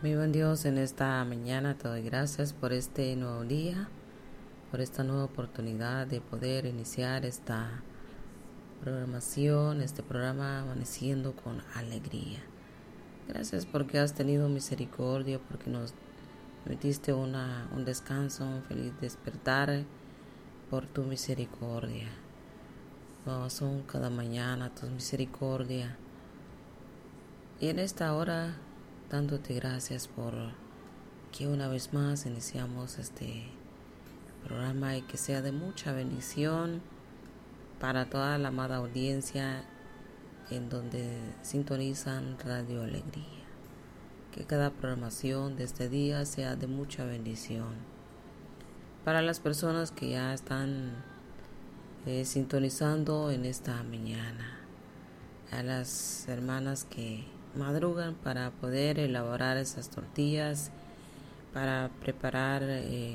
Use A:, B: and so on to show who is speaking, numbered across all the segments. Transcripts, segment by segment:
A: Mi buen Dios, en esta mañana te doy gracias por este nuevo día, por esta nueva oportunidad de poder iniciar esta programación, este programa Amaneciendo con Alegría. Gracias porque has tenido misericordia, porque nos permitiste un descanso, un feliz despertar por tu misericordia. Son cada mañana tu misericordia. Y en esta hora, dándote gracias por que una vez más iniciamos este programa y que sea de mucha bendición para toda la amada audiencia en donde sintonizan Radio Alegría. Que cada programación de este día sea de mucha bendición. Para las personas que ya están sintonizando en esta mañana, a las hermanas que madrugan para poder elaborar esas tortillas, para preparar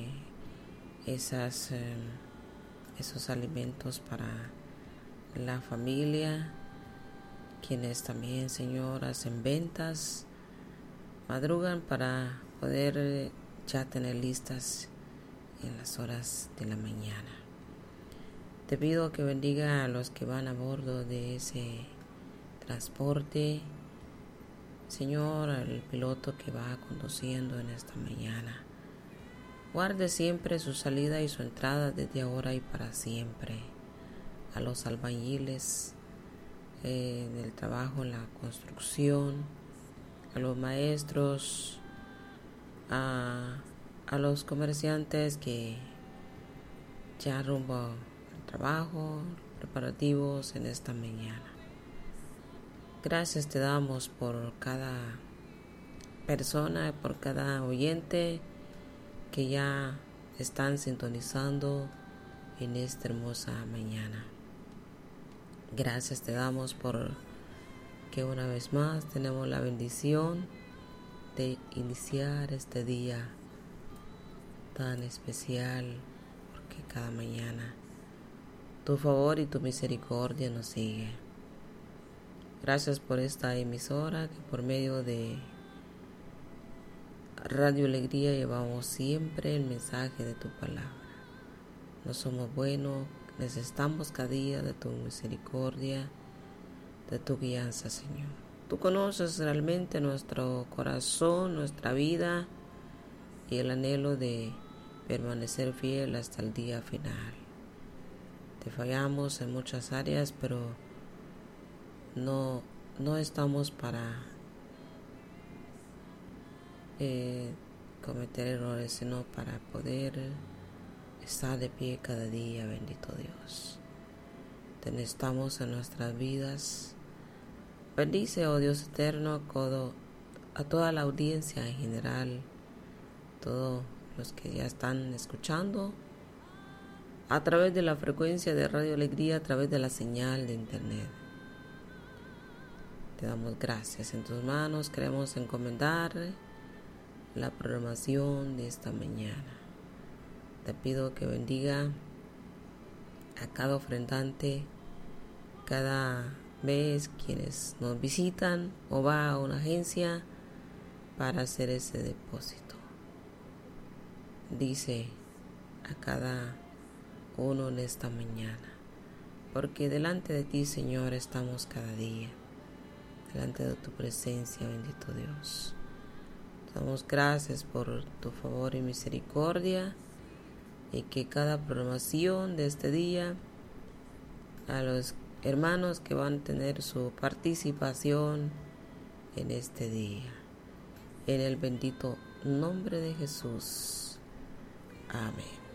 A: esos alimentos para la familia, quienes también, Señor, hacen ventas, madrugan para poder ya tener listas en las horas de la mañana. Te pido que bendiga a los que van a bordo de ese transporte, Señor, al piloto que va conduciendo en esta mañana. Guarde siempre su salida y su entrada desde ahora y para siempre. A los albañiles del trabajo en la construcción, a los maestros, a los comerciantes que ya rumbo al trabajo, preparativos en esta mañana. Gracias te damos por cada persona, por cada oyente que ya están sintonizando en esta hermosa mañana. Gracias te damos por que una vez más tenemos la bendición de iniciar este día tan especial, porque cada mañana tu favor y tu misericordia nos sigue. Gracias por esta emisora que por medio de Radio Alegría llevamos siempre el mensaje de tu palabra. No somos buenos, necesitamos cada día de tu misericordia, de tu guianza, Señor. Tú conoces realmente nuestro corazón, nuestra vida y el anhelo de permanecer fiel hasta el día final. Te fallamos en muchas áreas, pero no estamos para cometer errores, sino para poder estar de pie cada día, bendito Dios. Te necesitamos en nuestras vidas. Bendice, oh Dios eterno, a toda la audiencia en general, todos los que ya están escuchando a través de la frecuencia de Radio Alegría, a través de la señal de internet. Te damos gracias. En tus manos queremos encomendar la programación de esta mañana. Te pido que bendiga a cada ofrendante, cada vez quienes nos visitan o va a una agencia para hacer ese depósito. Dice a cada uno en esta mañana, porque delante de ti, Señor, estamos cada día, delante de tu presencia, bendito Dios. Te damos gracias por tu favor y misericordia, y que cada programación de este día, a los hermanos que van a tener su participación en este día, en el bendito nombre de Jesús. Amén.